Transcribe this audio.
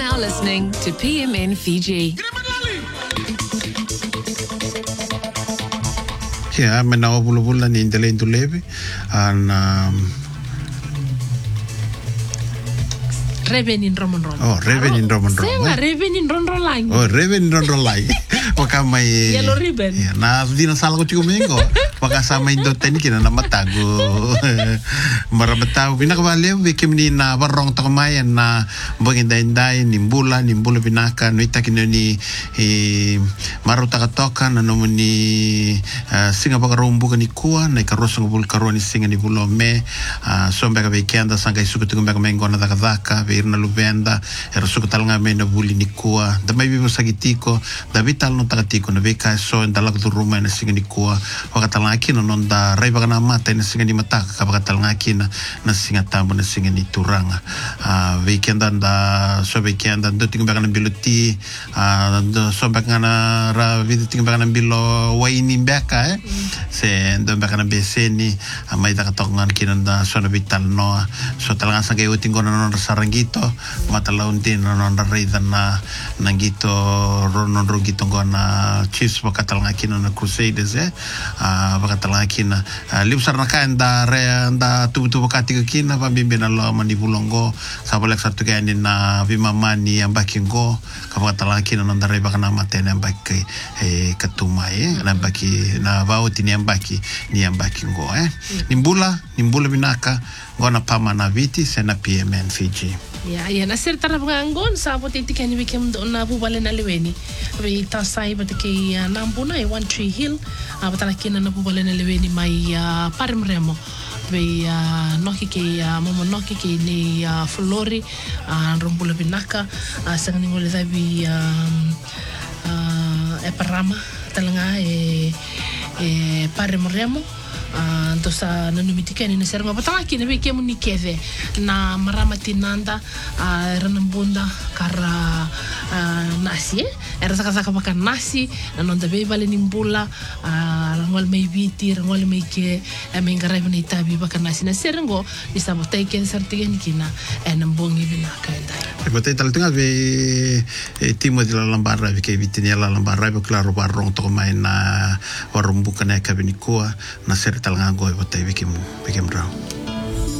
now listening to PMN Fiji. Yeah, mena o bula ni indele indulebe Revenin Roman. Oh, Revenin Roman. Senga Revenin Ronrolang. Oh, Revenin Ronrolang. Waka mai Yellow ribbon. Yeah, na dina sala ko chico mengo. Waka sa mai do tani kina na matago. Maramataw binakabale wikimni na barong to mai na bangin dai nimbula binaka no itakino ni maruta katoka na no ni singa bagarumbu ni kuwa na karoso ngul karoni singa ni bulome sombe ka weekend sanga isuku tumbe ka mengo na dakadaka na lubenda era suku talanga mena buli ni kuwa da mai bibo sagitiko da vital no takatiko na beka so ndala ku ruma na singa ni kuwa wakatalanga kina no da raiba kana mata na singa ni mataka ka wakatalanga kina na singa tambo na singa ni turanga weekend da so weekend da tinga kana biluti do so kana ra video tinga kana bilo waini beka se ndo kana beseni mai da katongan kina da so na vital no so talanga sanga utingo no sarangito matalaunti non rida na nangito non rugito gona chiefs bakatalanga kina na crusaders bakatalanga kina libsar na kanda re anda tubu bakati kina pambimbina lo manibulongo sabolek satu kani na vimamani ambakingo kabakatalanga kina non dare bakana matene ambaki katumai na baki na bauti ni ambaki ngo nimbula binaka gona pama na viti sena PMN Fiji. Ya, na ser tara bangon sa potiti kani weekend na bubale na leweni. Abi tasai batike nambuna e One Tree Hill, batala kina na bubale na leweni mai parimremo. Be noki ke momo noki ke ni flori rombula binaka sangani ngole dabi e parama talanga e parimremo. Dosa nanumitikani na seranga bataki na beke muni keve na marama tinanda ranambunda kara nasi era saka baka nasi na nonda be bale nimbula rangwal mai biti rangwal mai ke mengarai bani tabi baka nasi na serango di sabotai ke sertigen kina nambongi bina kaendai batei tal tinga be timo di la lambara ke vitini la lambara be claro barong to mai na warumbuka na kabinikoa na ser talanga go batei bikim rao